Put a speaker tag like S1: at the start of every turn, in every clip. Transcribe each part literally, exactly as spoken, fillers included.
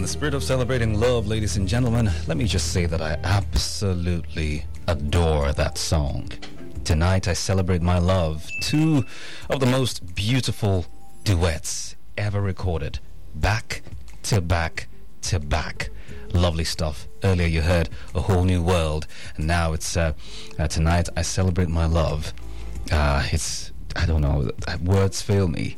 S1: spirit of celebrating love, ladies and gentlemen, let me just say that I absolutely adore that song. Tonight I celebrate my love, two of the most beautiful duets ever recorded, back to back to back. Lovely stuff. Earlier you heard A Whole New World, and now it's uh, uh, Tonight I Celebrate My Love. Uh, it's, I don't know, words fail me.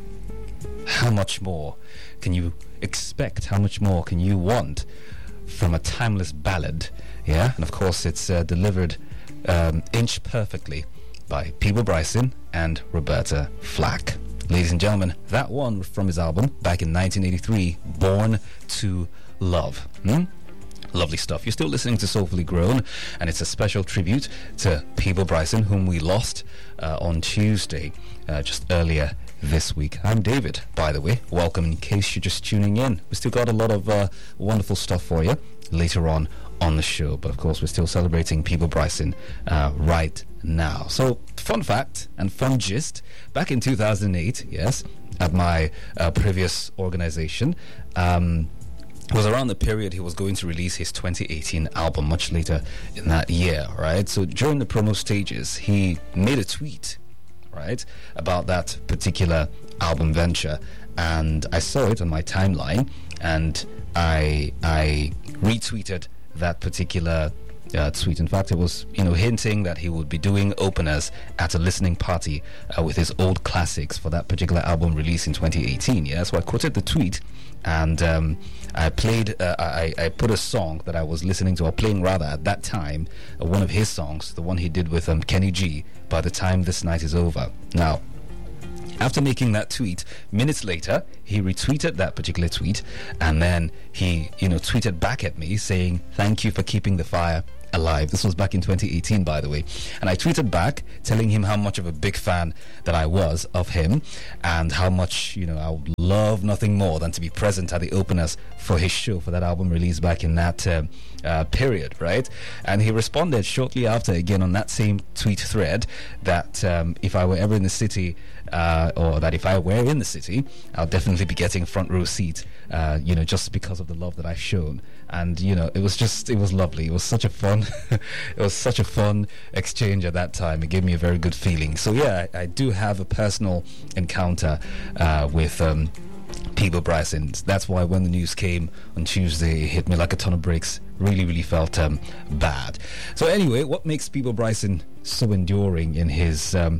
S1: How much more can you expect? How much more can you want from a timeless ballad? Yeah, and of course it's uh, delivered um, inch perfectly by Peabo Bryson and Roberta Flack. Ladies and gentlemen, that one from his album back in nineteen eighty-three, Born to Love. Hmm? Lovely stuff. You're still listening to Soulfully Grown, and it's a special tribute to Peabo Bryson, whom we lost uh, on Tuesday, uh, just earlier this week. I'm David, by the way. Welcome in case you're just tuning in. We still got a lot of uh, wonderful stuff for you later on on the show, but of course we're still celebrating Peabo Bryson uh, right now. So, fun fact and fun gist, back in two thousand eight, yes, at my uh, previous organization, um, it was around the period he was going to release his twenty eighteen album, much later in that year, right? So during the promo stages, he made a tweet, right, about that particular album venture, and I saw it on my timeline, and I I retweeted that particular uh, tweet. In fact, it was, you know, hinting that he would be doing openers at a listening party uh, with his old classics for that particular album release in twenty eighteen. Yeah, so I quoted the tweet, and um, I played, uh, I, I put a song that I was listening to, or playing rather at that time, uh, one of his songs, the one he did with um, Kenny G, By the Time This Night Is Over. Now, after making that tweet, minutes later, he retweeted that particular tweet, and then he, you know, tweeted back at me saying, "Thank you for keeping the fire alive." This was back in twenty eighteen, by the way. And I tweeted back telling him how much of a big fan that I was of him, and how much, you know, I would love nothing more than to be present at the openers for his show for that album release back in that uh, uh, period, right? And he responded shortly after, again on that same tweet thread, that um, if I were ever in the city, uh, or that if I were in the city, I'll definitely be getting front row seat, uh, you know, just because of the love that I've shown. And, you know, it was just, it was lovely. It was such a fun, it was such a fun exchange at that time. It gave me a very good feeling. So, yeah, I, I do have a personal encounter uh, with um, Peabo Bryson. That's why when the news came on Tuesday, it hit me like a ton of bricks. Really, really felt um, bad. So, anyway, what makes Peabo Bryson so enduring in his um,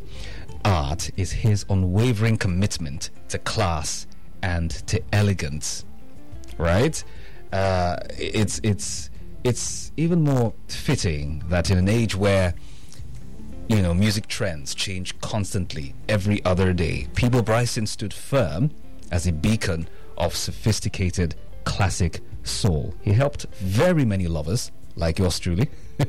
S1: art is his unwavering commitment to class and to elegance, right? Uh, it's it's it's even more fitting that in an age where, you know, music trends change constantly every other day, Peabo Bryson stood firm as a beacon of sophisticated classic soul. He helped very many lovers like yours truly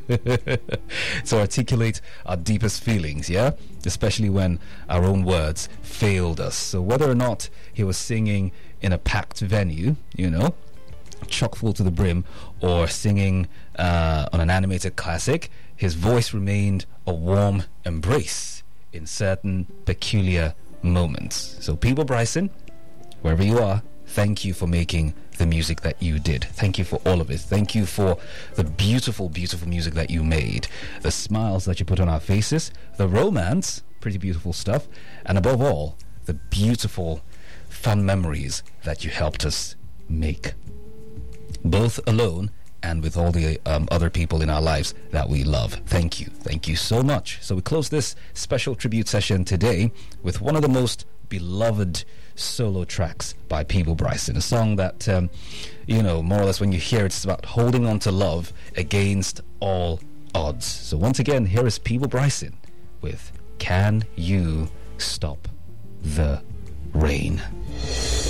S1: to articulate our deepest feelings, yeah, especially when our own words failed us. So whether or not he was singing in a packed venue, you know, chock full to the brim, or singing uh, on an animated classic, his voice remained a warm embrace in certain peculiar moments. So Peabo Bryson, wherever you are, thank you for making the music that you did. Thank you for all of it. Thank you for the beautiful, beautiful music that you made, the smiles that you put on our faces, the romance, pretty beautiful stuff, and above all, the beautiful, fun memories that you helped us make, both alone and with all the um, other people in our lives that we love. Thank you. Thank you so much. So we close this special tribute session today with one of the most beloved solo tracks by Peabo Bryson, a song that, um, you know, more or less when you hear it, it's about holding on to love against all odds. So once again, here is Peabo Bryson with Can You Stop the Rain?